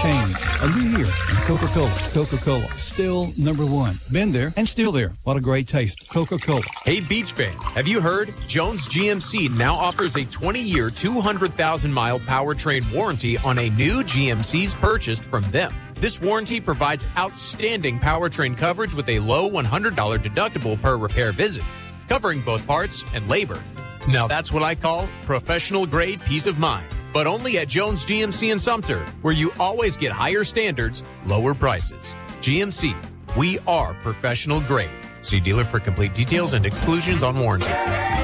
change. A new year in Coca-Cola. Coca-Cola, still number one. Been there and still there. What a great taste. Coca-Cola. Hey, Beach fan, have you heard? Jones GMC now offers a 20-year, 200,000-mile powertrain warranty on a new GMCs purchased from them. This warranty provides outstanding powertrain coverage with a low $100 deductible per repair visit, covering both parts and labor. Now that's what I call professional-grade peace of mind. But only at Jones GMC in Sumter, where you always get higher standards, lower prices. GMC, we are professional grade. See dealer for complete details and exclusions on warranty.